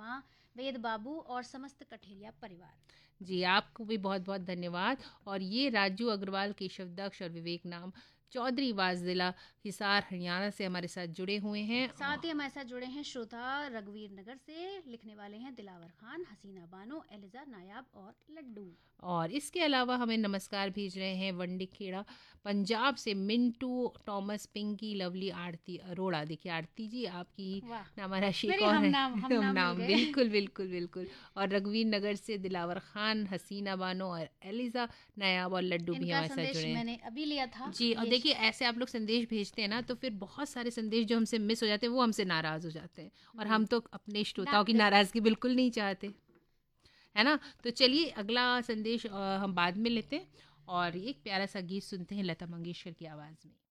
शर्मा, वेद बाबू और समस्त कठेरिया परिवार। जी, आपको भी बहुत बहुत धन्यवाद। और ये राजू अग्रवाल, केशव दक्ष और विवेक नाम चौधरी वास जिला हिसार हरियाणा से हमारे साथ जुड़े हुए हैं। साथ ही हमारे साथ जुड़े हैं श्रोता रघुवीर नगर से, लिखने वाले हैं दिलावर खान, हसीना बानो, एलिजा नायाब और लड्डू। और इसके अलावा हमें नमस्कार भेज रहे हैं वंडी खेड़ा पंजाब से मिंटू, टॉमस, पिंकी, लवली, आरती अरोड़ा। देखिए आरती जी, आपकी नामा राशि एक और है। हम नाम मिल गए। बिल्कुल बिल्कुल बिल्कुल। और रघुवीर नगर से दिलावर खान, हसीना बानो और एलिजा नायाब और लड्डू भी हमारे साथ जुड़े हैं। मैंने अभी लिया था जी। और देखिए ऐसे आप लोग संदेश भेजते हैं ना, तो फिर बहुत सारे संदेश जो हमसे मिस हो जाते हैं वो हमसे नाराज़ हो जाते हैं, और हम तो अपने श्रोताओं की नाराज़गी बिल्कुल नहीं चाहते, है ना। तो चलिए अगला संदेश हम बाद में लेते हैं, और एक प्यारा सा गीत सुनते हैं लता मंगेशकर की आवाज़ में।